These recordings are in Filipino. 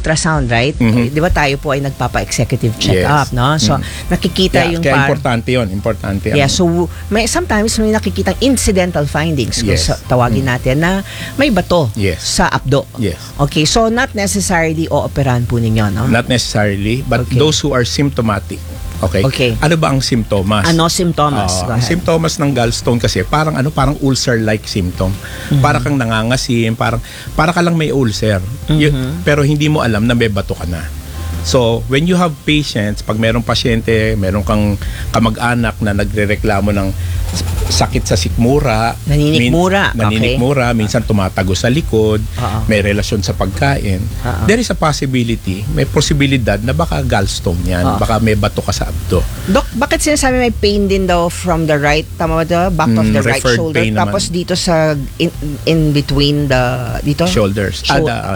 ultrasound, right? Di ba tayo po ay nagpapa-executive check-up, no? So, nakikita yung kaya importante yun. Importante. Yeah, so sometimes may nakikitang incidental findings kung tawagin natin na may bato sa abdo. Yes. Okay, so not necessarily ooperahan po ninyo, no? Not necessarily, but those who are symptomatic. Okay. Ano ba ang simptomas? Ano simptomas? Ang simptomas ng gallstone kasi parang ulcer-like symptom. Para kang nangangasim, para ka lang may ulcer. Pero hindi mo alam na may bato ka na. So, when you have patients, pag merong pasyente, meron kang kamag-anak na nagrereklamo ng sakit sa sikmura, naninikmura, minsan tumatago sa likod, may relasyon sa pagkain, there is a possibility, may posibilidad na baka gallstone yan, baka may bato ka sa abdo. Dok, bakit sinasabi may pain din daw from the right, tama ba the back of the right shoulder, tapos naman dito sa in between the shoulders,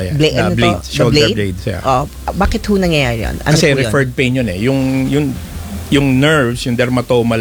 shoulder blades. Bakit ho nangyayari yan? Ano kasi referred pain yun eh. Yung nerves, yung dermatomal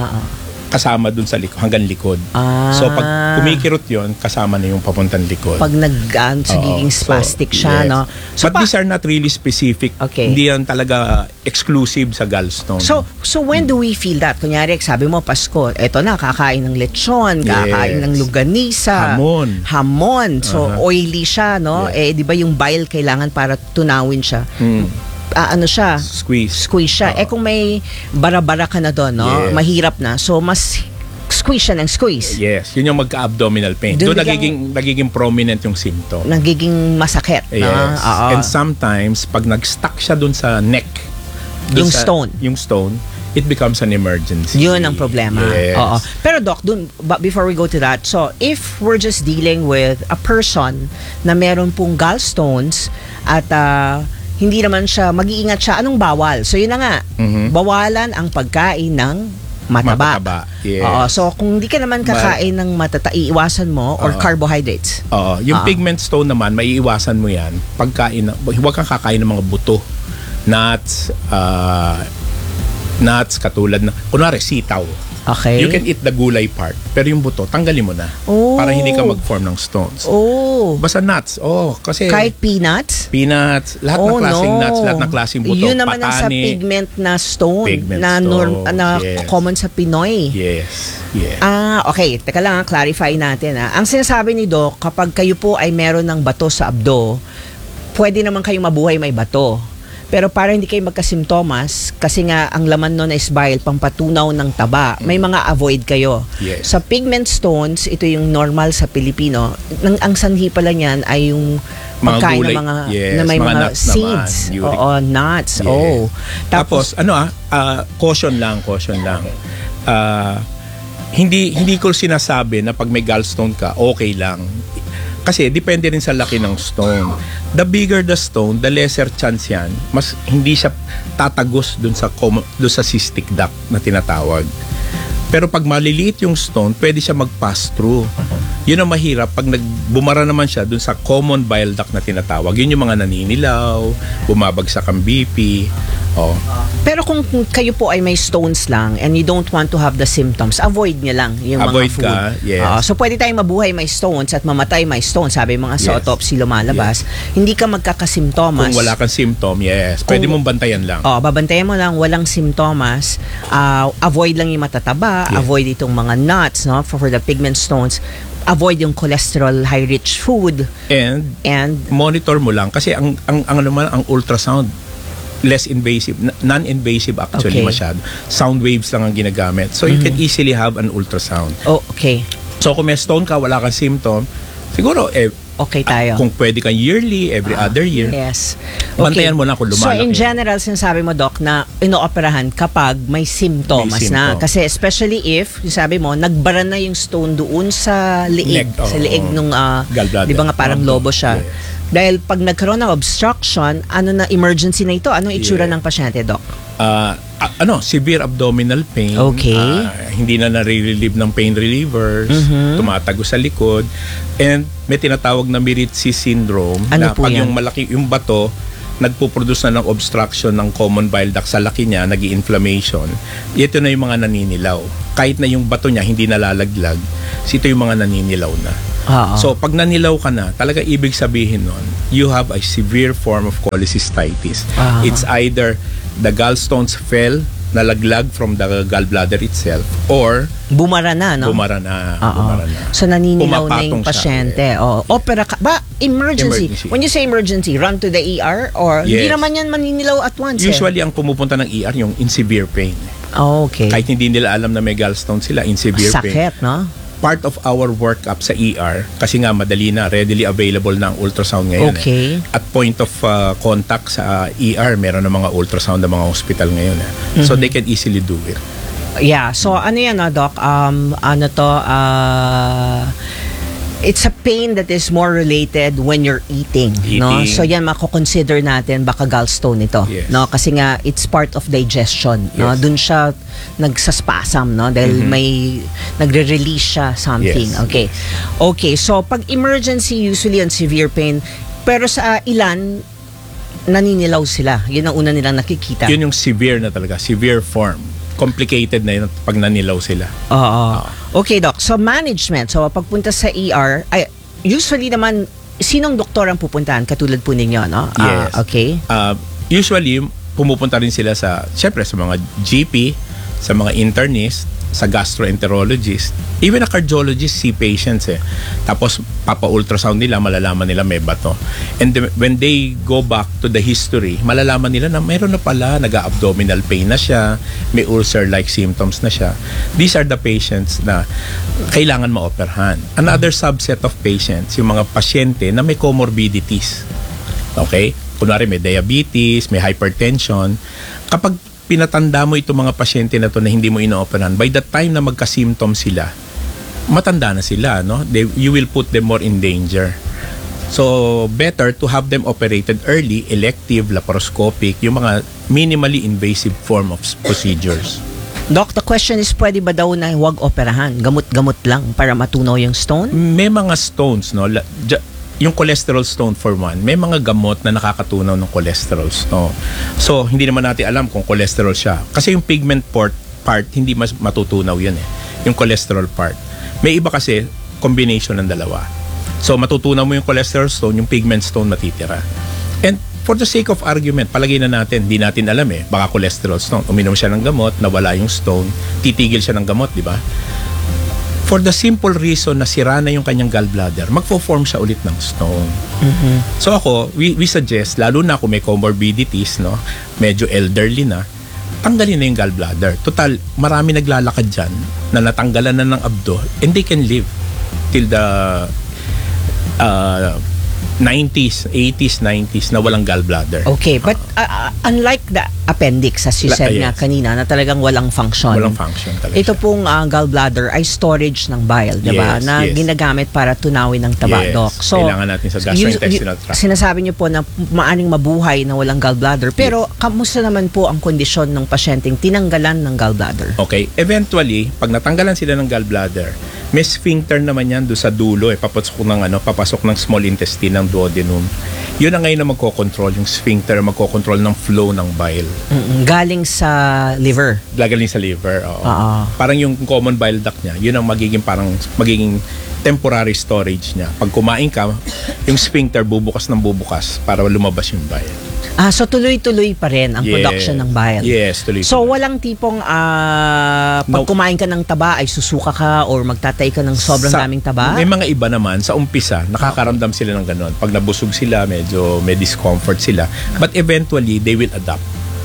kasama dun sa likod, hanggang likod. So pag kumikirot yun, kasama na yung papuntang likod. Pag nagiging spastic siya, no? So but these are not really specific. Hindi yan talaga exclusive sa gallstone. So when do we feel that? Kunyari, sabi mo, Pasko, eto na, kakain ng lechon, kakain ng luganisa, hamon. So oily siya, no? Di ba yung bile kailangan para tunawin siya? Ano siya? Squeeze siya. Kung may bara-bara ka na doon, no? Mahirap na. So, mas squeeze siya ng squeeze. Yes. Yun yung magka-abdominal pain. Doon nagiging prominent yung symptom. Nagiging masakit. Yes. And sometimes, pag nag-stuck siya doon sa neck, yung stone, it becomes an emergency. Yun ang problema. Yes. Pero Doc, before we go to that, so if we're just dealing with a person na meron pong gallstones at hindi naman siya, mag-iingat siya, anong bawal? So yun na nga, bawalan ang pagkain ng mataba. Yes. So kung hindi ka naman kakain ng matata, iiwasan mo or carbohydrates. Yung pigment stone naman, maiiwasan mo yan. Huwag kang kakain ng mga buto. Nuts, katulad na, kunwari, sitaw. Okay. You can eat the gulay part, pero yung buto, tanggalin mo na. Para hindi ka mag-form ng stones. Basta nuts. Kasi kahit peanuts? Peanuts, lahat ng klaseng nuts, lahat ng klaseng buto. Yun naman ang sa pigment na stone. Common sa Pinoy. Yes. Okay. Teka lang, clarify natin. Ang sinasabi ni Doc, kapag kayo po ay meron ng bato sa abdo, pwede naman kayong mabuhay may bato. Pero para hindi kayo magkasimptomas, kasi nga ang laman nun is bile, pampatunaw ng taba, may mga avoid kayo. Sa pigment stones, ito yung normal sa Pilipino. Ang sanhi pala niyan ay yung pagkain ng mga, na may mga seeds. Nuts. Tapos caution lang. Hindi ko sinasabi na pag may gallstone ka, okay lang. Kasi depende rin sa laki ng stone. The bigger the stone, the lesser chance yan. Mas hindi siya tatagos dun sa cystic duct na tinatawag. Pero pag maliliit yung stone, pwede siya mag-pass through. Yun ang mahirap pag bumara naman siya dun sa common bile duct na tinatawag. Yun yung mga naninilaw, bumabagsak ang BP. Pero kung kayo po ay may stones lang and you don't want to have the symptoms, avoid nyo lang yung mga food. So pwede tayong mabuhay may stones at mamatay may stones. Sabi mga sa autopsy lumalabas, hindi ka magkakasimptomas. Kung wala kang symptom, pwede mong bantayan lang. Babantayan mo lang, walang simptomas. Avoid lang yung matataba, avoid itong mga nuts, no, for the pigment stones. Avoid yung cholesterol high rich food. And monitor mo lang kasi ang ultrasound less invasive, non-invasive actually masyado. Sound waves lang ang ginagamit. So you can easily have an ultrasound. So kung may stone ka, wala kang symptom, siguro okay tayo. Kung pwede kang yearly, every other year. Yes. Bantayan mo na kung lumalaki. So in general, sinasabi mo, Doc, na inooperahan kapag may symptoms na. Kasi especially if, sabi mo, nagbara na yung stone doon sa liig. Sa liig nung, di ba nga parang lobo siya. Dahil pag nagkaroon ng obstruction, na emergency na ito? Anong itsura ng pasyente, Doc? Severe abdominal pain. Hindi na nare-relieve ng pain relievers, tumatago sa likod, and may tinatawag na Miritsi syndrome na pag yung bato nagpo-produce na ng obstruction ng common bile duct sa laki niya, nag-i-inflammation. Ito na yung mga naninilaw. Kahit na yung bato niya hindi nalalaglag, ito yung mga naninilaw na. Oo. So, pag nanilaw ka na, talaga ibig sabihin nun, you have a severe form of cholecystitis. It's either the gallstones fell, nalaglag from the gallbladder itself, or Bumara na, no? bumara na. So naninilaw na yung Pumapatong siya. pasyente. Opera ka. Ba, emergency. Emergency. When you say emergency, run to the ER? Or hindi Yes. naman yan maninilaw at once? Usually, ang pumupunta ng ER, yung in severe pain. Okay. Kahit hindi nila alam na may gallstone sila, in severe pain. Sakit, no? Part of our workup sa ER, kasi nga madali na, readily available na ang ultrasound ngayon. Okay. At point of contact sa ER, meron na mga ultrasound ng mga hospital ngayon. So they can easily do it. Yeah. So ano yan, Doc? It's a pain that is more related when you're eating, no? Eating. So yan mako-consider natin baka gallstone ito, Yes. no? Kasi nga it's part of digestion, no? Yes. Doon siya nagsaspasm, no? Dahil may nagre-release siya something. Yes. Okay. Okay, so pag emergency usually on severe pain, pero sa ilan naninilaw sila. Yun ang una nilang nakikita. Yun yung severe na talaga, severe form. Complicated na yun pag nanilaw sila. Oo. Okay, Doc. So, management. So, pagpunta sa ER, usually naman, sinong doktor ang pupuntahan? Katulad po ninyo, no? Yes. Okay. Usually, pumupunta rin sila syempre sa mga GP, sa mga internist, sa gastroenterologist, even a cardiologist see patients Tapos papa-ultrasound nila, malalaman nila may bato. And when they go back to the history, malalaman nila na mayroon na pala, nag-abdominal pain na siya, may ulcer-like symptoms na siya. These are the patients na kailangan maoperahan. Another subset of patients, yung mga pasyente na may comorbidities. Okay? Kunwari may diabetes, may hypertension. Kapag pinatanda mo itong mga pasyente na to na hindi mo inooperahan, by the time na magka-symptoms sila, matanda na sila, no? You will put them more in danger. So, better to have them operated early, elective, laparoscopic, yung mga minimally invasive form of procedures. Doc, the question is, pwede ba daw na huwag operahan? Gamot-gamot lang para matunaw yung stone? May mga stones, no? Yung cholesterol stone for one, may mga gamot na nakakatunaw ng cholesterol stone. So, hindi naman natin alam kung cholesterol siya. Kasi yung pigment part, hindi mas matutunaw yun yung cholesterol part. May iba kasi, combination ng dalawa. So, matutunaw mo yung cholesterol stone, yung pigment stone matitira. And for the sake of argument, palagay na natin, hindi natin alam baka cholesterol stone. Uminom siya ng gamot, nawala yung stone, titigil siya ng gamot, di ba? For the simple reason na sira na yung kanyang gallbladder, magfo-form siya ulit ng stone. So ako, we suggest, lalo na kung may comorbidities, no, medyo elderly na, tanggalin na yung gallbladder. Total, marami naglalakad dyan na natanggalan na ng abdo and they can live till the 90s, 80s, 90s na walang gallbladder. Okay, but unlike the appendix, as you said nga Yes. kanina, na talagang walang function. Walang function talaga Ito siya. pong gallbladder ay storage ng bile, di ba? Yes, Na yes. ginagamit para tunawin ng taba, Yes. Doc. So, Kailangan natin sa gastrointestinal tract. Sinasabi niyo po na maaring mabuhay na walang gallbladder. Pero, kamusta naman po ang kondisyon ng pasyenteng tinanggalan ng gallbladder? Okay, eventually, pag natanggalan sila ng gallbladder, may sphincter naman yan doon sa dulo papasok ng small intestine ng duodenum. Yun ang ngayon na magkocontrol, yung sphincter magkocontrol ng flow ng bile. Galing sa liver. Gagaling sa liver, oo. Oo. Parang yung common bile duct niya, yun ang magiging temporary storage niya. Pag kumain ka, yung sphincter bubukas ng bubukas para lumabas yung bile. So tuloy-tuloy pa rin ang production ng bile. Yes, tuloy. So walang tipong pag kumain ka ng taba ay susuka ka or magtatay ka ng sobrang daming taba? May mga iba naman, sa umpisa, nakakaramdam sila ng ganun. Pag nabusog sila, medyo may discomfort sila. But eventually, they will adapt.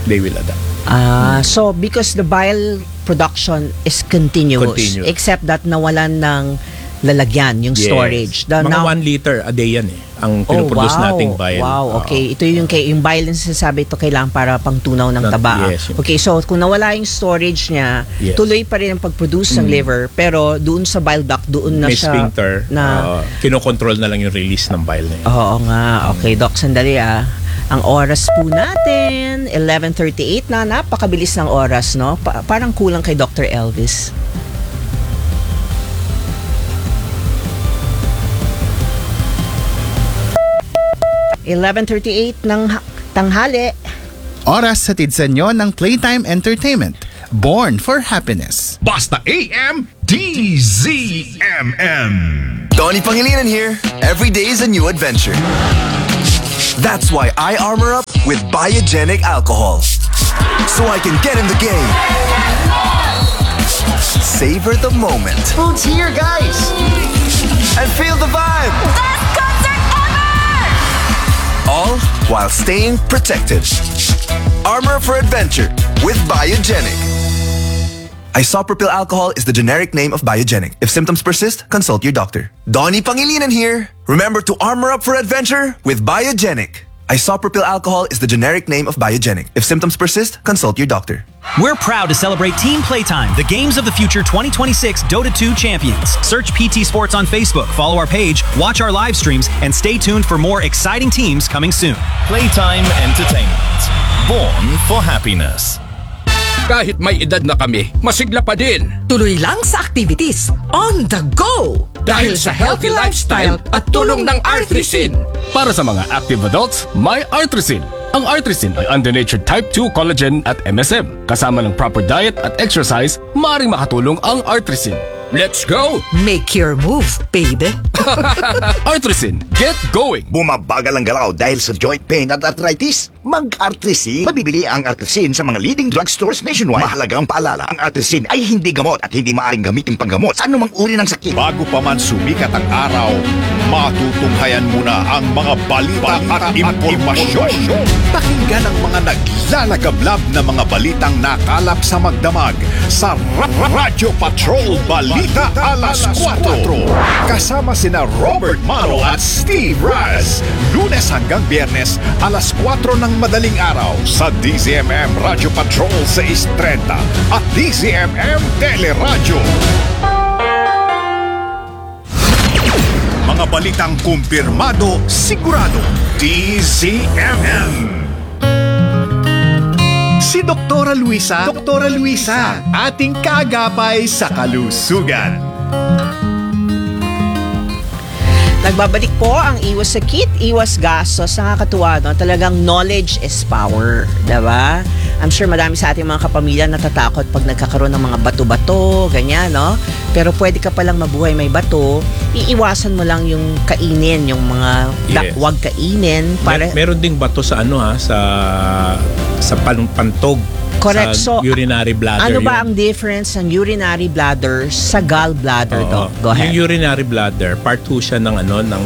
So because the bile production is continuous. Except that nawalan ng lalagyan, yung storage. Mga 1 liter a day yan ang pinuproduce nating bile. Wow, okay. Ito yung bile na sinasabi ito kailangan para pangtunaw ng taba. Yes, okay, so kung nawala yung storage niya, tuloy pa rin ang pag-produce ng liver, pero doon sa bile duct, doon na may siya sphincter na kinokontrol na lang yung release ng bile na yun. Oo nga. Okay, Doc, sandali Ang oras po natin, 11:38 na, napakabilis ng oras, no? Parang kulang kay Dr. Elvis. (11:38 ng tanghali). Oras hatid sa inyo ng Playtime Entertainment. Born for Happiness. Basta AM DZMM. Donnie Pangilinan here. Every day is a new adventure. That's why I armor up with Biogenic alcohol. So I can get in the game. Savor the moment. Food's here, guys! And feel the vibe. Best concert ever! All while staying protected. Armor for adventure with Biogenic. Isopropyl alcohol is the generic name of Biogenic. If symptoms persist, consult your doctor. Donnie Pangilinan here. Remember to armor up for adventure with Biogenic. Isopropyl alcohol is the generic name of Biogenic. If symptoms persist, consult your doctor. We're proud to celebrate Team Playtime, the Games of the Future 2026 Dota 2 champions. Search PT Sports on Facebook, follow our page, watch our live streams, and stay tuned for more exciting teams coming soon. Playtime Entertainment. Born for happiness. Kahit may edad na kami, masigla pa din. Tuloy lang sa activities on the go! Dahil sa healthy lifestyle at tulong ng Artrisin. Para sa mga active adults, may Artrisin. Ang Artrisin ay under-natured type 2 collagen at MSM. Kasama ng proper diet at exercise, maaaring makatulong ang Artrisin. Let's go! Make your move, baby! Artrisin, get going! Bumabagal ang galaw dahil sa joint pain at arthritis? Mag-Artrisin. Mabibili ang Artrisin sa mga leading drugstores nationwide. Mahalagang paalala, ang Artrisin ay hindi gamot at hindi maaaring gamitin panggamot sa anumang uri ng sakit. Bago pa man sumikat ang araw, matutunghayan muna ang mga balita at impormasyon. Pakinggan ang mga naglalagablab na mga balitang nakalap sa magdamag sa Radyo Patrol Balita Alas 4. Kasama sina Robert Maro at Steve Raz. Lunes hanggang Biyernes, alas 4 ng madaling araw sa DZMM Radyo Patrol 630 at DZMM Teleradyo. Mga balitang kumpirmado, sigurado, DZMM. Si Doktora Luisa, ating kaagapay sa kalusugan. Nagbabalik po ang iwas sakit, iwas gastos. Nakakatuwa, no? Talagang knowledge is power, diba? I'm sure madami sa ating mga kapamilya natatakot pag nagkakaroon ng mga bato-bato, ganyan, no? Pero pwede ka palang mabuhay may bato, iiwasan mo lang yung kainin, yung mga wag kainin. Para... Meron ding bato sa sa pantog. Correct. Sa urinary bladder. Ano ba ang difference ng urinary bladder sa gallbladder, Doc? Go ahead. Yung urinary bladder, part 2 siya ng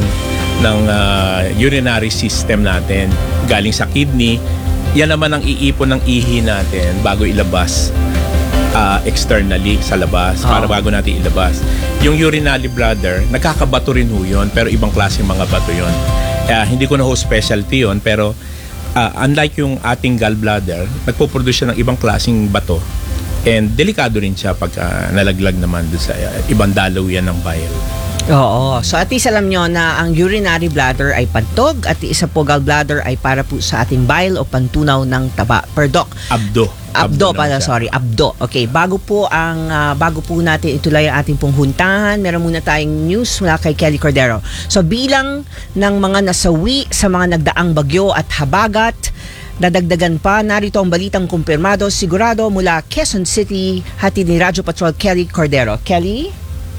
urinary system natin. Galing sa kidney. Yan naman ang iipon ng ihi natin bago ilabas externally sa labas, para bago natin ilabas. Yung urinary bladder, nagkakabato rin ho yun, pero ibang klaseng mga bato yun. Hindi ko na ho specialty yun, pero unlike yung ating gallbladder, nagpo-produce siya ng ibang klaseng bato. And delikado rin siya pag nalaglag naman doon sa ibang dalawian ng bile. Oo. So at least alam nyo na ang urinary bladder ay pantog at isa po gallbladder ay para po sa ating bile o pantunaw ng taba. Per Doc. Abdo pala, sorry. Abdo. Okay, bago po natin ituloy ang ating pong huntahan, meron muna tayong news mula kay Kelly Cordero. So bilang ng mga nasawi sa mga nagdaang bagyo at habagat, dadagdagan pa, narito ang balitang kumpirmado, sigurado mula Quezon City, hatid ni Radyo Patrol Kelly Cordero. Kelly?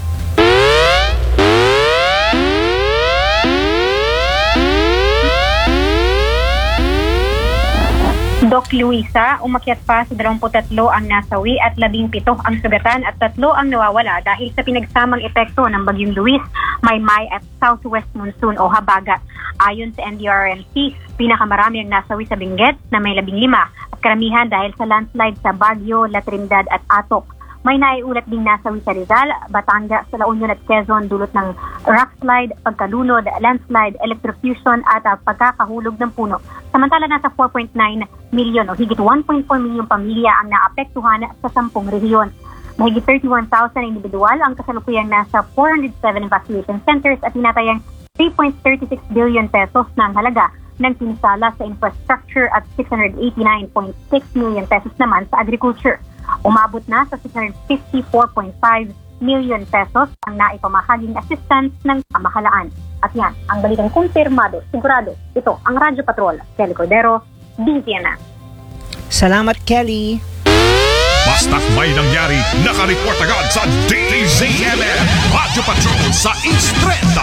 Doc Luisa, umakyat pa sa 23 ang nasawi at 17 ang sugatan at 3 ang nawawala dahil sa pinagsamang epekto ng Bagyong Luis, Maymay at Southwest Monsoon o Habagat. Ayon sa NDRRMC, pinakamarami ang nasawi sa Benguet na may 15 at karamihan dahil sa landslide sa Baguio, La Trinidad at Atok. May naiulat ding nasawi sa Rizal, Batangas, La Union at Quezon dulot ng rockslide, pagkalunod, landslide, electrocution at pagkakahulog ng puno. Samantala nasa 4.9 milyon o higit 1.4 milyong pamilya ang naapektuhan sa 10 rehiyon. Mahigit 31,000 individual ang kasalukuyang nasa 407 evacuation centers at tinatayang 3.36 billion pesos na ang halaga ng pinsala sa infrastructure at 689.6 million pesos naman sa agriculture. Umabot na sa 654.5 million pesos ang naipamahaging assistance ng pamahalaan. At yan, ang balitang kumpirmado, sigurado. Ito ang Radyo Patrol, Kelly Cordero, DZMM. Salamat, Kelly. Basta't may nangyari, nakareport agad sa DZMM Radio Patrol sa East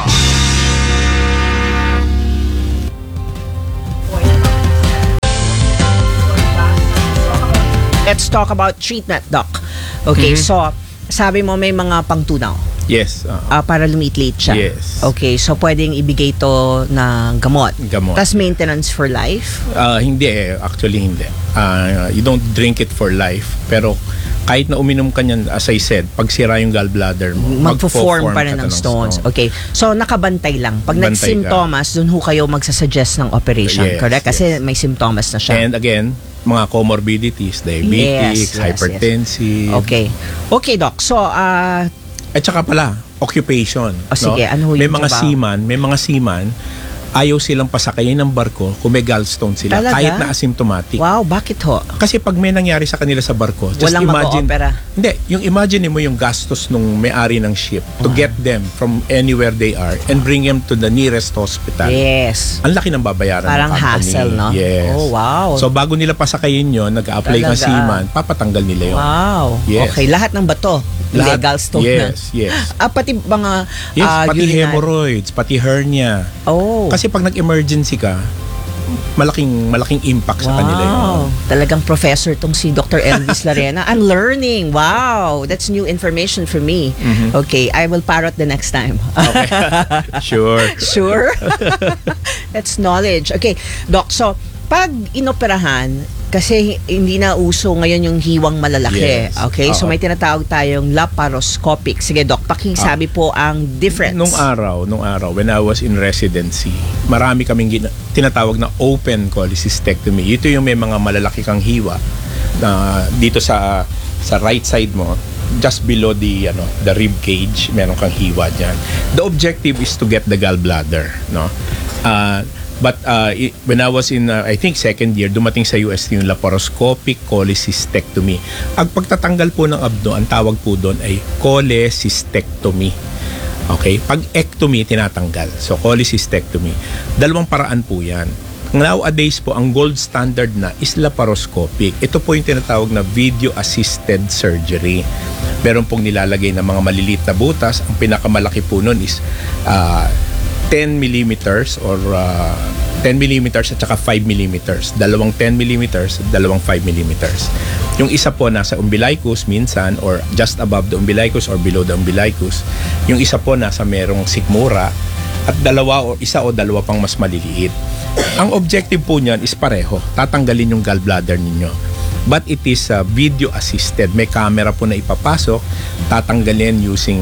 30. Let's talk about treatment, Doc. Okay, so sabi mo may mga pangtunaw. Yes. Para lumiit-liit siya. Yes. Okay, so pwedeng ibigay to na gamot. Tas maintenance for life? Hindi actually hindi. You don't drink it for life, pero kahit na uminom ka niyan, as I said, pag sira yung gallbladder mo, magpo-form pa rin ng stones. Okay. So, nakabantay lang. Pag nag-symptomas, dun ho kayo magsasuggest ng operation. Yes, correct? Kasi may symptomas na siya. And again, mga comorbidities, diabetes, hypertensive. Okay. Okay, Doc. So, at saka pala, occupation. Sige, ano may yung mga seaman, ayaw silang pasakayin ng barko kung may gallstone sila. Talaga? Kahit na asymptomatic. Wow, bakit ho? Kasi pag may nangyari sa kanila sa barko, just walang imagine. mag-o-opera. Hindi, yung imagine mo yung gastos nung may-ari ng ship to get them from anywhere they are and bring them to the nearest hospital. Yes. Ang laki ng babayaran parang ng company. hassle, no? Yes. Oh, wow. So bago nila pasakayin yun, nag-a-apply kang seaman, papatanggal nila yun. Wow. Yes. Okay, lahat ng bato. Legal stone na. Yes. Pati mga pati hemorrhoids, pati hernia. Oh. Kasi pag nag-emergency ka, malaking impact sa kanila yun. Talagang professor tong si Dr. Elvis Larena. I'm learning. Wow, that's new information for me. Okay, I will parrot the next time. Okay. Sure. That's knowledge. Okay, Doc, so pag inoperahan, kasi hindi na uso ngayon yung hiwang malalaki. Yes. Okay? So may tinatawag tayong laparoscopic. Sige, Doc, pakisabi po ang difference. Nung araw, when I was in residency, marami kaming tinatawag na open cholecystectomy. Ito yung may mga malalaki kang hiwa na dito sa right side mo, just below the rib cage, meron kang hiwa diyan. The objective is to get the gallbladder, no? But when I was in, I think second year, dumating sa US yung laparoscopic cholecystectomy. Ang pagtatanggal po ng abdo, ang tawag po doon ay cholecystectomy. Okay? Pag ectomy, tinatanggal. So, cholecystectomy. Dalawang paraan po yan. Nowadays po, ang gold standard na is laparoscopic. Ito po yung tinatawag na video-assisted surgery. Meron pong nilalagay na mga maliliit na butas. Ang pinakamalaki po nun is 10 millimeters or 10 millimeters at saka 5 millimeters. Dalawang 10 millimeters, dalawang 5 millimeters. Yung isa po nasa umbilicus minsan or just above the umbilicus or below the umbilicus. Yung isa po nasa merong sikmura at isa o dalawa pang mas maliliit. Ang objective po niyan is pareho. Tatanggalin yung gallbladder ninyo. But it is video assisted. May camera po na ipapasok. Tatanggalin using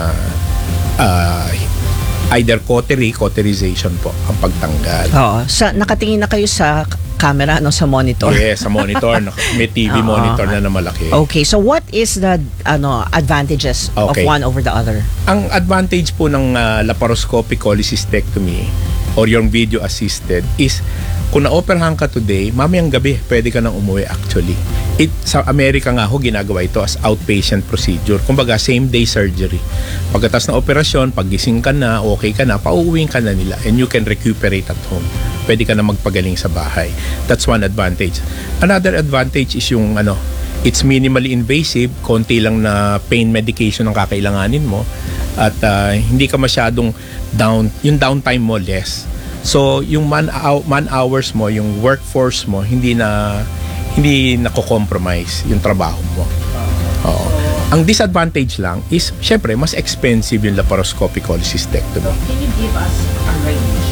either cauterization po ang pagtanggal. Nakatingin na kayo sa camera, sa monitor? Yes, sa monitor. May TV monitor na malaki. Okay, so what is the advantages of one over the other? Ang advantage po ng laparoscopic cholecystectomy or yung video assisted is kung na-operahan ka today, mamayang gabi pwede ka nang umuwi actually. Sa Amerika nga ho, ginagawa ito as outpatient procedure. Kumbaga, same day surgery. Pagkatapos ng operasyon, paggising ka na, okay ka na, pauuwiin ka na nila and you can recuperate at home. Pwede ka na magpagaling sa bahay. That's one advantage. Another advantage is yung it's minimally invasive, konti lang na pain medication ang kakailanganin mo at hindi ka masyadong yung downtime mo less. So, yung man hours mo, yung workforce mo, hindi nako-compromise yung trabaho mo. Oo. Ang disadvantage lang is, syempre, mas expensive yung laparoscopic cholecystectomy. Can you give us a range?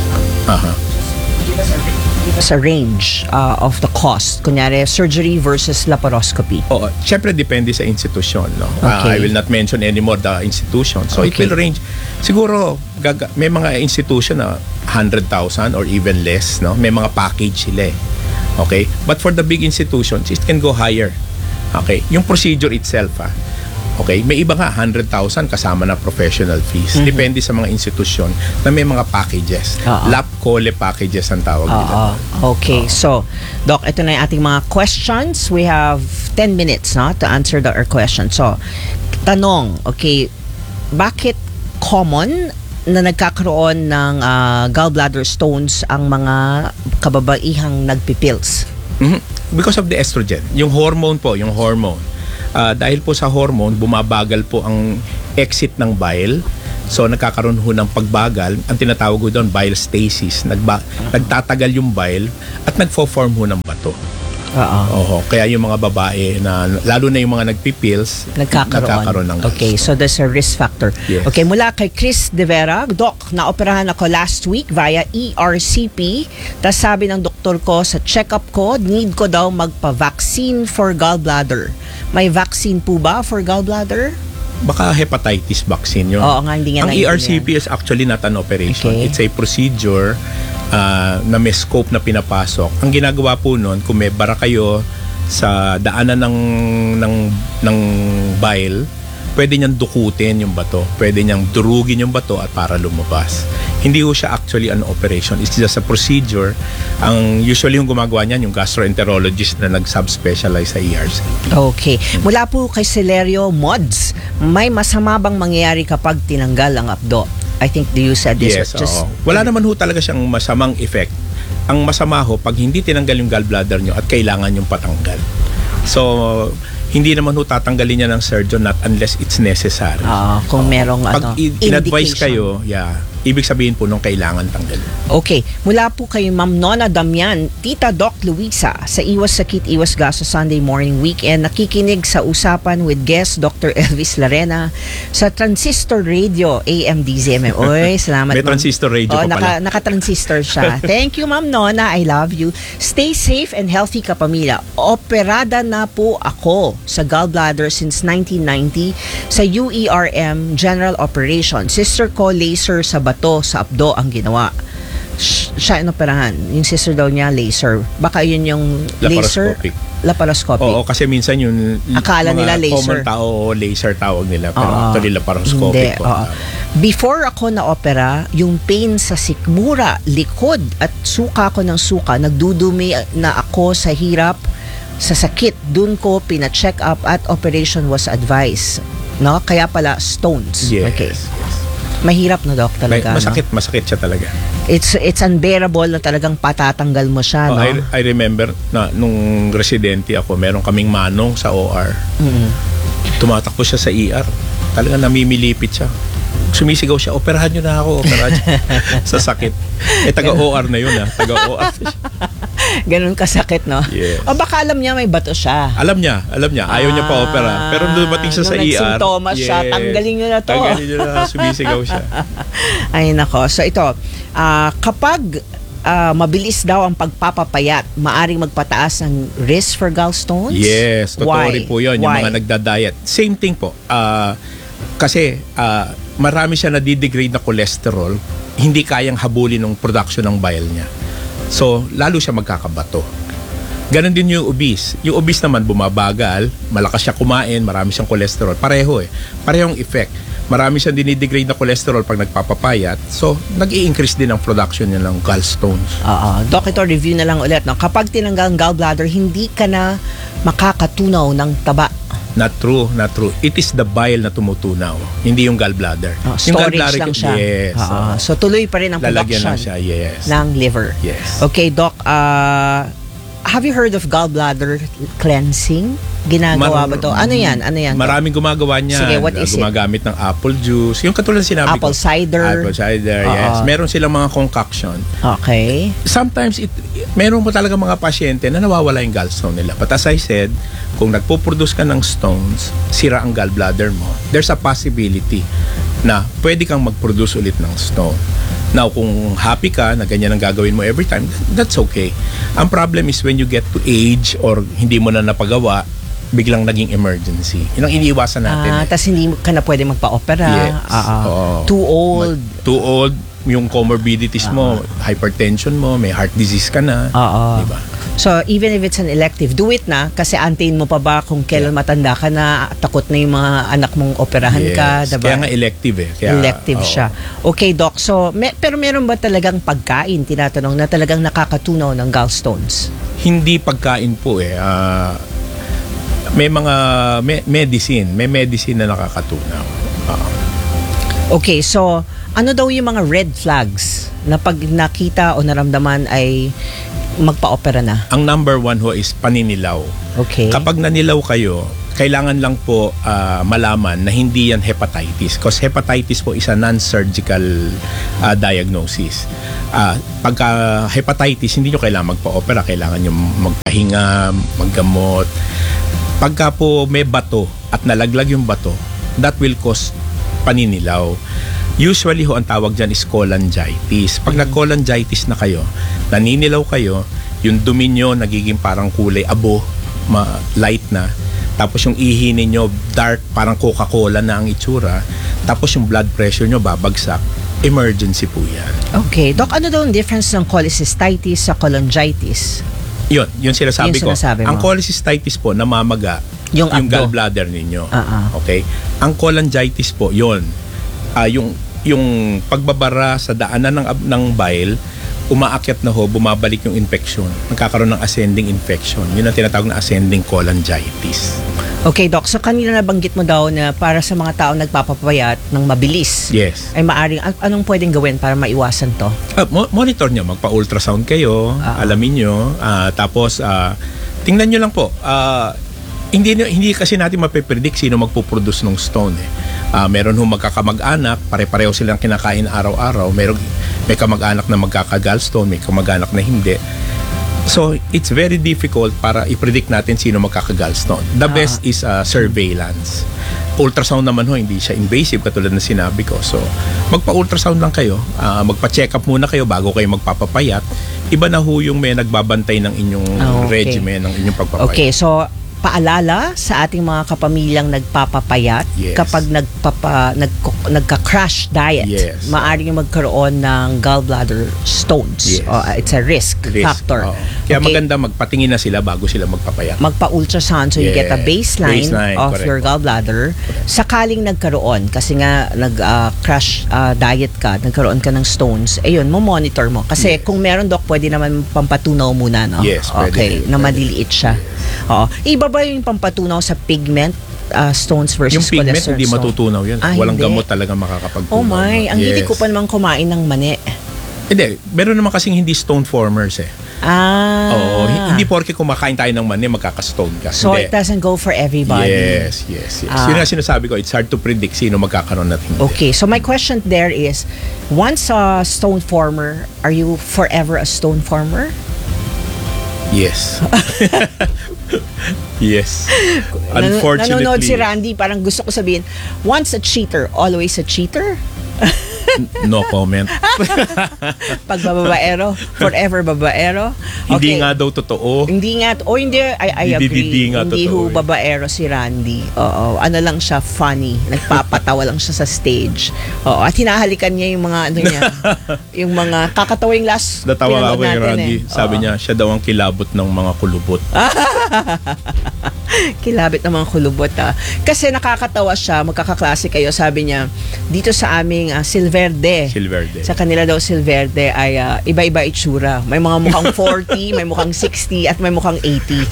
Give us a range of the cost. Kunyari, surgery versus laparoscopy. Oo. Syempre, depende sa institusyon. No? Okay. I will not mention anymore the institution. So, it will range. Siguro, may mga institution na 100,000 or even less. No? May mga package sila eh. Okay? But for the big institutions, it can go higher. Okay? Yung procedure itself, okay? May iba nga, 100,000 kasama na professional fees. Depende sa mga institusyon na may mga packages. Lap-cole packages ang tawag nila. Okay. So, Doc, ito na yung ating mga questions. We have 10 minutes to answer our questions. So, tanong, okay, bakit common na nagkakaroon ng gallbladder stones ang mga kababaihang nagpipills? Because of the estrogen. Yung hormone po, Dahil po sa hormone, bumabagal po ang exit ng bile. So nagkakaroon ho ng pagbagal, ang tinatawag ho doon bile stasis. Nagtatagal yung bile at nagfo-form ho ng bato. Oo. Kaya yung mga babae na lalo na yung mga nagpipills, nagkakaroon ng gallstone. Okay, so that's a risk factor. Yes. Okay, mula kay Chris De Vera, Doc, naoperahan ako last week via ERCP. Tapos sabi ng doktor ko sa check-up ko, need ko daw magpa-vaccine for gallbladder. May vaccine po ba for gallbladder? Baka hepatitis vaccine yun. Oo nga, hindi nga ang ERCP is actually not an operation. Okay. It's a procedure na may scope na pinapasok. Ang ginagawa po nun, kung may bara kayo sa daanan ng bile, pwede niyang dukutin yung bato. Pwede niyang durugin yung bato at para lumabas. Hindi ho siya actually an operation. It's just a procedure. Ang usually yung gumagawa niyan, yung gastroenterologist na nag-subspecialize sa ERC. Okay. Mula po kay Celerio Mods, may masama bang mangyayari kapag tinanggal ang abdo? I think you said this. Yes, wala naman ho talaga siyang masamang effect. Ang masama ho, pag hindi tinanggal yung gallbladder nyo at kailangan yung patanggal. So, hindi naman ho tatanggalin niya ng surgeon not unless it's necessary. Kung merong pag in-advise kayo, ibig sabihin po nung kailangan tanggalin. Okay. Mula po kay Ma'am Nona Damian, Tita Doc Luisa, sa Iwas Sakit, Iwas Gaso Sunday Morning Weekend, nakikinig sa usapan with guest Dr. Elvis Larena sa Transistor Radio AMDZM. Oy, salamat. May Transistor Radio pa pala. Naka-transistor siya. Thank you, Ma'am Nona. I love you. Stay safe and healthy, kapamilya. Operada na po ako sa gallbladder since 1990 sa UERM General Operation. Sister ko, laser sa bato sa abdo ang ginawa. Siya inoperahan. Yung sister daw niya, laser. Baka yun yung laser? Laparoscopic. Oo, kasi minsan yung akala nila laser. Common tao, laser tawag nila. Pero actually laparoscopic. Before ako na-opera, yung pain sa sikmura, likod at suka ko ng suka, nagdudumi na ako sa hirap, sa sakit. Doon ko pina-check up at operation was advised. No? Kaya pala stones. Yes. Okay. Mahirap na, Doc, talaga. Masakit siya talaga. It's unbearable na talagang patatanggal mo siya, no? I remember na nung residente ako, meron kaming manong sa OR. Tumatakbo siya sa ER. Talagang namimilipit siya. Sumisigaw siya, operahan nyo na ako, operahan nyo. Sa sakit. Taga-OR na yun, taga-OR siya. Ganun kasakit, no? Yes. O baka alam niya may bato siya. Alam niya. Ayaw niya pa opera. Pero dumating siya sa ER. Nagsintomas siya, tanggalin nyo na to. Tanggalin nyo na, sumisigaw siya. Ay, nako. So ito, kapag mabilis daw ang pagpapapayat, maaring magpataas ng risk for gallstones? Yes, totoo rin po yun. Yung Why? mga nagda-diet. Same thing po. Kasi marami siya nadidegrade na cholesterol, hindi kayang habulin ng production ng bile niya. So, lalo siya magkakabato. Ganon din yung obese. Yung obese naman bumabagal, malakas siya kumain, marami siyang cholesterol. Pareho Parehong effect. Marami siyang dinidegrade na cholesterol pag nagpapapayat. So, nag-i-increase din ang production niya ng gallstones. Doc, ito review na lang ulit. No? Kapag tinanggal ang gallbladder, hindi ka na makakatunaw ng taba. Not true. It is the bile na tumutunaw, hindi yung gallbladder. Yung Storage gallbladder, lang siya. Yes. So tuloy pa rin ang production lang siya, yes. ng liver. Yes. Okay, Doc, have you heard of gallbladder cleansing? Ginagawa ba to? Ano yan? Maraming gumagawa niyan. Sige, what is gumagamit ng apple juice. Yung katulad sinabi apple ko. cider. Apple cider, yes. Meron silang mga concoction. Okay. Sometimes, meron mo talaga mga pasyente na nawawala yung gallstone nila. But as I said, kung nagpo-produce ka ng stones, sira ang gallbladder mo, there's a possibility na pwede kang mag-produce ulit ng stone. Now, kung happy ka na ganyan ang gagawin mo every time, that's okay. Ang problem is when you get to age or hindi mo na napagawa, biglang naging emergency. Yun ang iniiwasan natin. Tapos hindi ka na pwede magpa-opera. Yes. Too old. Too old. Yung comorbidities mo, hypertension mo, may heart disease ka na. Diba? So, even if it's an elective, do it na. Kasi antayin mo pa ba kung kailan matanda ka na, takot na yung mga anak mong operahan ka. Diba? Kaya nga elective Elective siya. Okay, Doc. So, pero meron ba talagang pagkain, tinatanong, na talagang nakakatunaw ng gallstones? Hindi pagkain po may mga medicine na nakakatunaw. Okay, so ano daw yung mga red flags na pag nakita o naramdaman ay magpa-opera na? Ang number one is paninilaw. Okay. Kapag nanilaw kayo, kailangan lang po malaman na hindi yan hepatitis. Because hepatitis po is a non-surgical diagnosis. Pagka hepatitis, hindi nyo kailangan magpa-opera. Kailangan nyo magpahinga, maggamot. Pagka po may bato at nalaglag yung bato, that will cause paninilaw. Usually ho, ang tawag dyan is cholangitis. Pag nag-cholangitis na kayo, naninilaw kayo, yung dumi nyo nagiging parang kulay abo, light na. Tapos yung ihi ninyo dark, parang Coca-Cola na ang itsura. Tapos yung blood pressure nyo babagsak. Emergency po yan. Okay. Doc, ano daw ang difference ng cholecystitis sa cholangitis? Yun sinasabi ko. Sinasabi ang cholecystitis po, namamaga yung gallbladder ninyo. Okay? Ang cholangitis po, yung pagbabara sa daanan ng bile, umaakyat na ho, bumabalik yung infection. Nagkakaroon ng ascending infection. Yun ang tinatawag na ascending cholangitis. Okay, Doc. So, kanina nabanggit mo daw na para sa mga tao nagpapapayat ng mabilis, yes, ay maaring, anong pwedeng gawin para maiwasan to? Monitor nyo. Magpa-ultrasound kayo. Alamin nyo. Tapos, tingnan nyo lang po. Hindi kasi natin mapipredict sino magpuproduce ng stone. Meron ho magkakamag-anak, pare-pareho silang kinakain araw-araw. May kamag-anak na magkaka-gallstone, may kamag-anak na hindi. So, it's very difficult para i-predict natin sino magkaka-gallstone. The best is surveillance. Ultrasound naman ho, hindi siya invasive katulad na sinabi ko. So, magpa-ultrasound lang kayo. Magpa-check up muna kayo bago kayo magpapapayat. Iba na ho yung may nagbabantay ng inyong regimen, ng inyong pagpapayat. Okay, so paalala sa ating mga kapamilyang nagpapapayat, kapag nagka-crash diet, maaari magkaroon ng gallbladder stones. It's a risk factor. Kaya maganda magpatingin na sila bago sila magpapayat. Magpa-ultrasound so you get a baseline of your gallbladder. Sakaling nagkaroon, kasi nga nag-crash diet ka, nagkaroon ka ng stones, ayun, mo-monitor mo. Kasi kung meron, Doc, pwede naman pampatunaw muna, no? Yes, pwede. Na maliliit siya. Iba ba yung pampatunaw sa pigment stones versus yung pigment, cholesterol hindi matutunaw yun. Walang gamot talaga makakapagtunaw. Oh my, ang hindi ko pa naman kumain ng mani. Hindi, meron naman kasing hindi stone formers hindi porke kumakain tayo ng mani, magkaka-stone ka. So hindi. it doesn't go for everybody. Yes. Yun ang sinasabi ko, it's hard to predict sino magkakaroon at hindi. Okay, so my question there is, once a stone former, are you forever a stone former? Yes. Yes. Unfortunately. Nanonood si Randy, parang gusto ko sabihin, once a cheater, always a cheater? No comment. Pag babaero, forever babaero. Hindi nga daw totoo. Hindi nga, I agree. Hindi ho babaero si Randy. Oo, ano lang siya, funny. Nagpapatawa lang siya sa stage. Oo, at hinahalikan niya yung mga yung mga kakatawa yung last. Natawa ako yung Randy. Sabi niya, siya daw ang kilabot ng mga kulubot. Kilabit ng mga kulubot Kasi nakakatawa siya, magkakaklase kayo. Sabi niya, dito sa aming Silverde. Sa kanila daw Silverde ay iba-iba itsura. May mga mukhang 40, may mukhang 60, at may mukhang 80.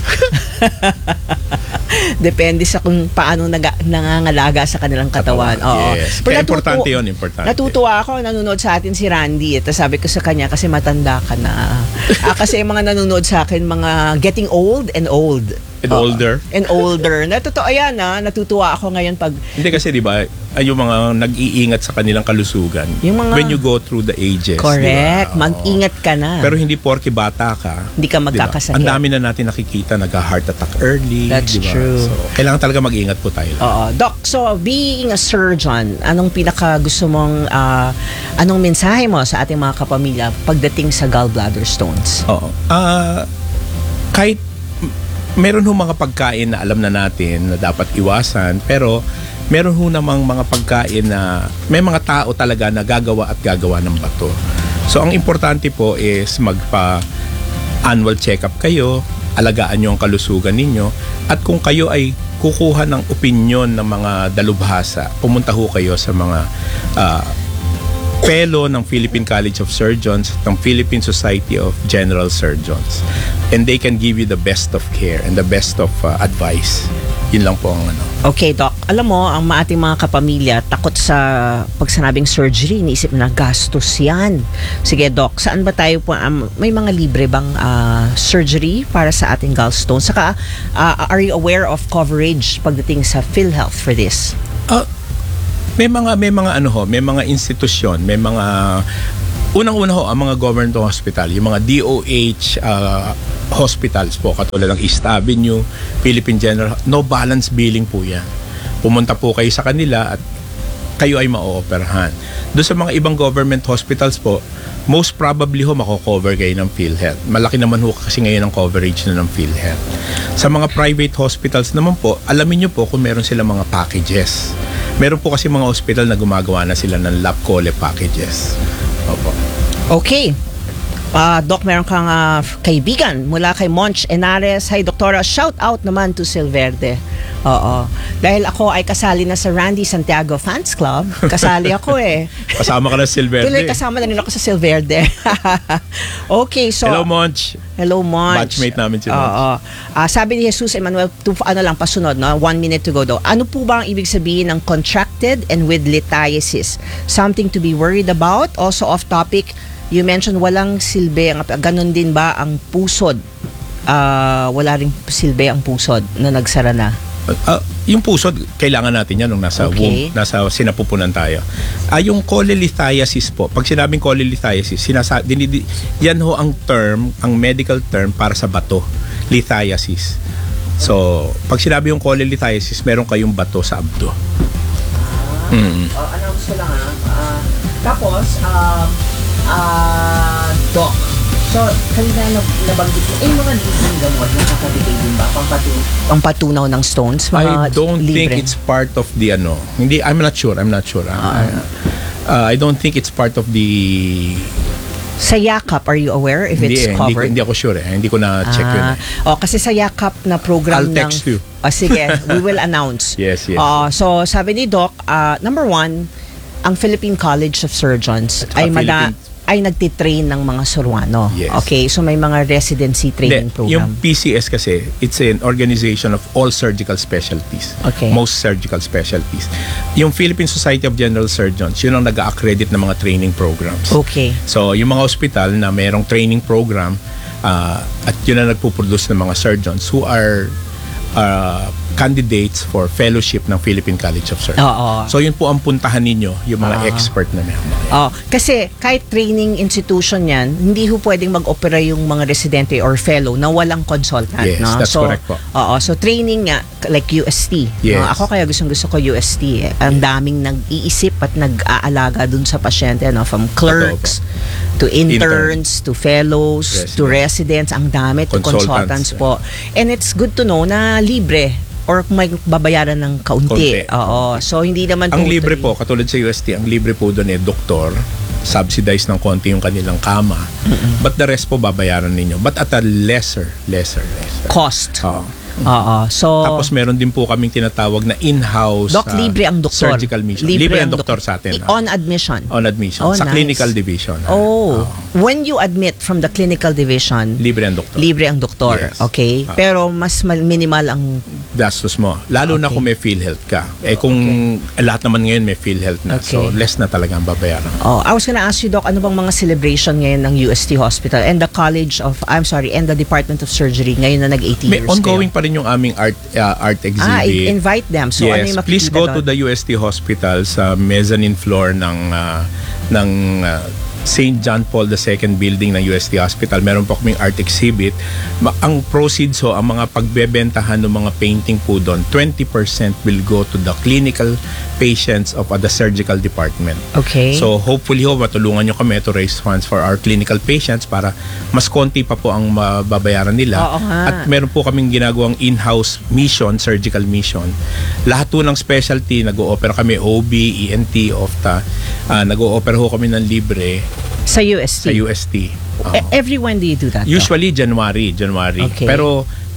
Depende sa kung paano nangangalaga sa kanilang katawan. Yes. Pero importante yun, importante. Natutuwa ako, nanonood sa atin si Randy. Ito sabi ko sa kanya, kasi matanda ka na. Kasi yung mga nanonood sa akin, mga getting old and old. And older. And older. Ayan natutuwa ako ngayon pag... Hindi kasi diba, yung mga nag-iingat sa kanilang kalusugan. Yung mga... When you go through the ages. Correct. Diba? Mag-ingat ka na. Pero hindi porke bata ka. Hindi ka magkakasakit. Ang dami na natin nakikita, nag-heart attack early. That's true. So, kailangan talaga mag-ingat po tayo. Doc, so being a surgeon, anong pinaka gusto mong, anong mensahe mo sa ating mga kapamilya pagdating sa gallbladder stones? Kahit meron ho mga pagkain na alam na natin na dapat iwasan, pero meron ho namang mga pagkain na may mga tao talaga na gagawa ng bato. So ang importante po is magpa-annual check-up kayo, alagaan nyo ang kalusugan ninyo, at kung kayo ay kukuha ng opinyon ng mga dalubhasa, pumunta ho kayo sa mga fellow ng Philippine College of Surgeons, ng Philippine Society of General Surgeons. and they can give you the best of care and the best of advice. Yun lang po ang ano. Okay, Doc. Alam mo, ang ating mga kapamilya takot sa pag sinabing surgery, iniisip na gastos yan. Sige, Doc, saan ba tayo po? May mga libre bang surgery para sa ating gallstone? Saka, are you aware of coverage pagdating sa PhilHealth for this? May mga institusyon, may mga unang-una ho, ang mga government hospital, yung mga DOH hospitals po, katulad ng East Avenue, Philippine General, no balance billing po yan. Pumunta po kayo sa kanila at kayo ay ma-ooperahan. Doon sa mga ibang government hospitals po, most probably ho mako-cover kayo ng PhilHealth. Malaki naman ho kasi ngayon ang coverage na ng PhilHealth. Sa mga private hospitals naman po, alamin nyo po kung meron silang mga packages. Meron po kasi mga hospital na gumagawa na sila ng LabCole packages. Opo. Okay. Doc, meron kang kaibigan mula kay Monch Enares. Hi, Doktora. Shout out naman to Silverde. Oo. Dahil ako ay kasali na sa Randy Santiago Fans Club. Kasali ako eh. Kasama ka na Silverde. Tuloy kasama na rin ako sa Silverde. Okay, so... Hello, Monch. Hello, Monch. Batchmate namin si Monch. Sabi ni Jesus Emmanuel, pasunod, no? 1 minute to go daw. Ano po ba ang ibig sabihin ng contracted and with lithiasis? Something to be worried about? Also off topic, you mentioned walang silbi. Ganon din ba ang pusod? Wala ring silbi ang pusod na nagsara na? Yung pusod, kailangan natin yan nung nasa womb, nasa sinapupunan tayo. Yung cholelithiasis po, pag sinabing cholelithiasis, yan ho ang term, ang medical term para sa bato, lithiasis. So, pag sinabi yung cholelithiasis, meron kayong bato sa abdo. Announce ko lang tapos, Doc, so, kanina nabanggit mo, mga libreng gamot, nakakabigay din ba? Pangpatunaw ng stones? I don't think it's part of the hindi, I'm not sure. I don't think it's part of the... Sa Yakap, are you aware if it's covered? Hindi ako sure Hindi ko na-check yun. Kasi sa Yakap na program I'll text you. Sige, we will announce. Yes. So, sabi ni Doc, number 1, ang Philippine College of Surgeons ay nagtitrain ng mga Suruano. Yes. Okay, so may mga residency training program. Yung PCS kasi, it's an organization of all surgical specialties. Okay. Most surgical specialties. Yung Philippine Society of General Surgeons, yun ang nag-accredit ng mga training programs. Okay. So, yung mga hospital na mayroong training program, at yun ang nagpuproduce ng mga surgeons who are candidates for fellowship ng Philippine College of Surgeons. So yun po ang puntahan ninyo, yung mga expert na meron. Kasi kahit training institution yan, hindi ho pwedeng mag-opera yung mga residente or fellow na walang consultant. Yes, no? that's correct po. So training nga, like UST. Yes. No? Ako kaya gusto ko UST. Ang daming nag-iisip at nag-aalaga dun sa pasyente. No? From clerks to interns, to fellows, to residents. Ang dami, to consultants po. And it's good to know na libre or may babayaran ng kaunti. So hindi naman ang libre po, katulad sa UST, ang libre po doon doktor, subsidize ng konti yung kanilang kama. But the rest po babayaran ninyo. But at a lesser cost. So, tapos meron din po kaming tinatawag na in-house libre ang doktor. Surgical mission. Libre ang doktor sa atin. On admission. Sa clinical division. When you admit from the clinical division, libre ang doktor. Yes. Okay? Pero mas minimal ang gastos mo. Lalo na kung may PhilHealth ka. Kung lahat naman ngayon may PhilHealth na. So less na talaga ang babayaran. I was gonna ask you, Doc, ano bang mga celebration ngayon ng UST Hospital and the and the Department of Surgery ngayon na nag-80 years ongoing pa rin yung aming art exhibit. Invite them. So yes, ano yung please go to the UST Hospital sa mezzanine floor ng St. John Paul II building ng UST Hospital. Meron po kaming art exhibit. Ang proceeds ang mga pagbebentahan ng mga painting po doon, 20% will go to the clinical patients of the surgical department. Okay. So hopefully matulungan nyo kami to raise funds for our clinical patients para mas konti pa po ang mababayaran nila. At meron po kaming ginagawang in-house mission, surgical mission. Lahat po ng specialty, nag-o-opera kami OB, ENT, OFTA. Nag-o-opera ho kami ng libre sa UST. Every when do you do that? Usually January. Okay. Pero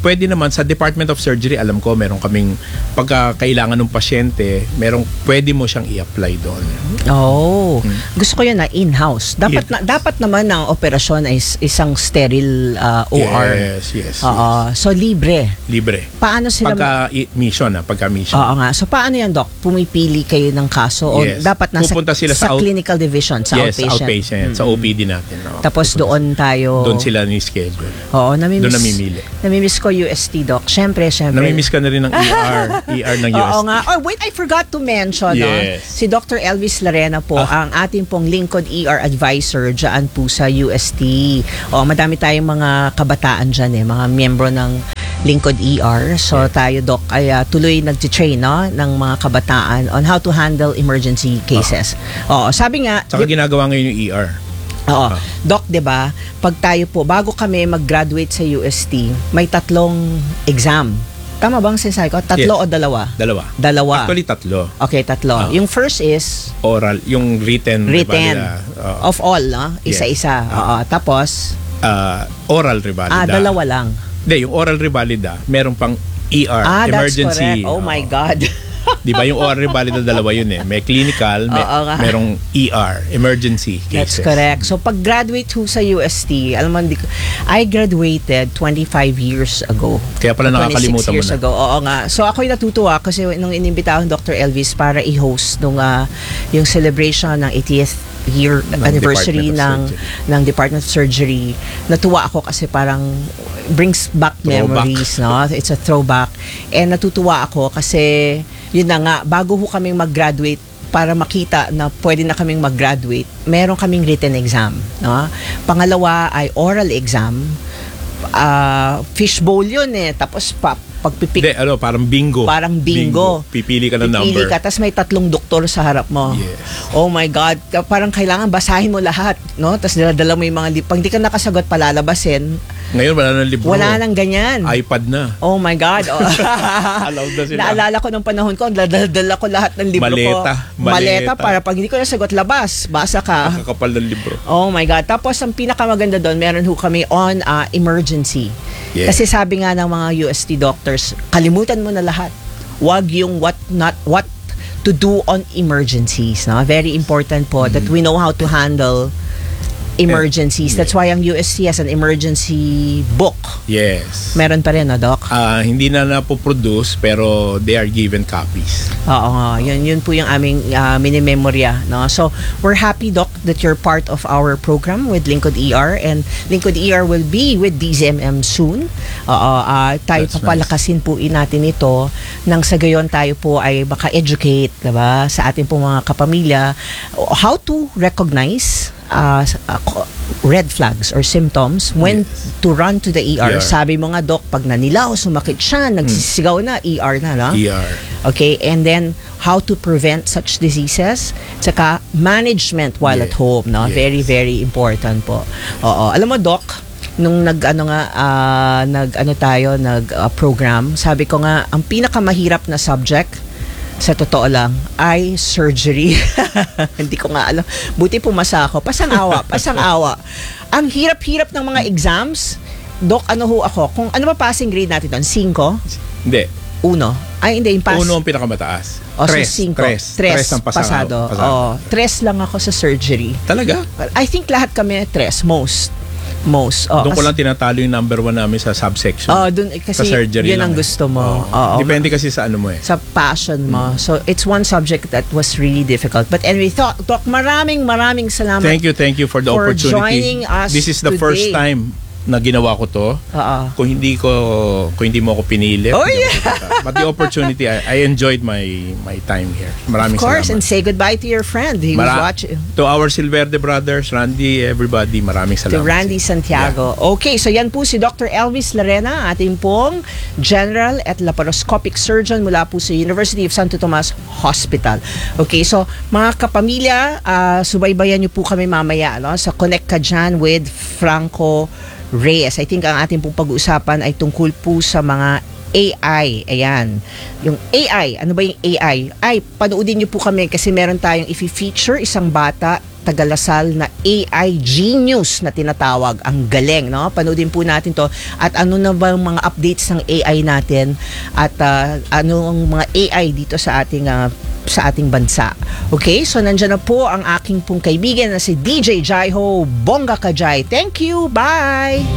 pwede naman sa Department of Surgery, alam ko meron kaming pagka kailangan ng pasyente, pwede mo siyang i-apply doon. Oh. Gusto ko 'yun na in-house. Dapat naman ang operasyon ay isang sterile OR. Yes. So libre. Paano sila pagka-mission. Oo nga. So paano 'yan, Doc? Pumipili kayo ng kaso o dapat nasa pupunta sila sa clinical division, sa outpatient. Sa OPD natin. Tapos doon sila ni-schedule. Oo, doon namimili. Namimiss ko UST, Doc. Syempre. Namimiss ka na rin ng ER ng UST. Oo nga. Oh, wait, I forgot to mention, si Dr. Elvis Larena po, ang ating pong lingkod ER advisor dyan po sa UST. Madami tayong mga kabataan dyan mga miyembro ng lingkod ER. So tayo, Doc, ay tuloy nag-train ng mga kabataan on how to handle emergency cases. Sabi nga, saka ginagawa ngayon yung ER. Doc, 'di ba? Pag tayo po bago kami mag-graduate sa UST, may 3 exam. Tama bang sinasabi ko? 3 o 2? Dalawa. Actually 3. Okay, 3. Yung first is oral, yung written of all, no? Isa-isa. Tapos oral revalida. Dalawa lang. Hindi, yung oral revalida, meron pang ER, emergency. That's correct. Oh my God. Di ba yung oral revalida, dalawa yun May clinical, merong ER, emergency cases. That's correct. So pag graduate sa UST, alam mo, I graduated 25 years ago. Kaya pala nakakalimutan mo na. 26 years ago. Oo nga. So ako'y natutuwa kasi nung inimbitahan Dr. Elvis para i-host yung celebration ng 80th year anniversary ng Department of Surgery. Natuwa ako kasi parang brings back memories, no? It's a throwback. And natutuwa ako kasi yun na nga, bago kaming mag-graduate, para makita na pwede na kaming mag-graduate, meron kaming written exam, no? Pangalawa ay oral exam. Fishbowl yun tapos pagpipik. Parang bingo. Pipili ka ng number. Tapos may 3 doktor sa harap mo. Yes. Oh my God. Parang kailangan basahin mo lahat, no? Tapos dala mo yung mga pag di ka nakasagot, palalabasin. Ngayon wala nang libro. Wala nang ganyan. iPad na. Oh my God. Allowed na sila. Naalala ko nung panahon ko, dala ko lahat ng libro ko. Maleta para pag hindi ko nasagot, labas. Basa ka. Nakakapal ng libro. Oh my God. Tapos ang pinakamaganda doon, meron kami on emergency. Yes. Kasi sabi nga ng mga UST doctors, kalimutan mo na lahat. Wag yung what to do on emergencies. No? Very important po that we know how to handle emergencies. That's why ang UST has an emergency book. Yes. Meron pa rin, no, Doc? Hindi na napoproduce pero they are given copies. Oo nga. Yun po yung aming minimemorya, no? So, we're happy, Doc, that you're part of our program with Lingkod ER, and Lingkod ER will be with DZMM soon. Tayo papalakasin po natin ito nang sa gayon tayo po ay maka-educate, diba, sa ating po mga kapamilya how to recognize red flags or symptoms when to run to the ER. Sabi mo nga, Doc, pag nanilaw, sumakit siya, nagsisigaw na, ER na, no? ER. Okay, and then how to prevent such diseases, tsaka management while at home, no? Very, very important po. Oo. Alam mo, Doc, nung program, sabi ko nga, ang pinakamahirap na subject sa totoo lang ay surgery. Hindi ko nga alam. Buti pumasa ako. Pasang-awa. Ang hirap-hirap ng mga exams. Doc, ako? Kung ano ba passing grade natin doon? 5? Hindi. 1? Ay, hindi. Yung pass. 1 ang pinakamataas. So 5. 3 ang pasado. 3 lang ako sa surgery. Talaga? I think lahat kami 3. Most. Doon ko lang tinatalo yung number 1 namin sa subsection. Dun, kasi sa surgery yun ang gusto mo. Depende kasi sa ano mo sa passion mo. So, it's one subject that was really difficult. But anyway, Doc, maraming salamat. Thank you for the opportunity. Joining us This is the today. first time na ginawa ko to. Kung hindi mo ako pinili. But the opportunity, I enjoyed my time here. Maraming salamat. Of course, salamat. and say goodbye to your friend. He was watching. To our Silverde brothers, Randy, everybody, maraming salamat. To Randy Santiago. Yeah. Okay, so yan po si Dr. Elvis Larena, ating pong General at Laparoscopic Surgeon mula po sa University of Santo Tomas Hospital. Okay, so mga kapamilya, subaybayan niyo po kami mamaya, no, sa Connect Ka Dyan with Franco Reyes. I think ang ating pong pag-uusapan ay tungkol po sa mga AI. Ayan. Yung AI, ano ba yung AI? Ay, panoodin niyo po kami kasi meron tayong i-feature isang bata taga-Lasal na AI genius na tinatawag. Ang galing, no? Panoodin po natin to. At ano na ba mga updates ng AI natin at ano ang mga AI dito sa ating bansa. Okay? So, nandiyan na po ang aking pong kaibigan na si DJ Jaiho Bongga Kajay. Thank you. Bye!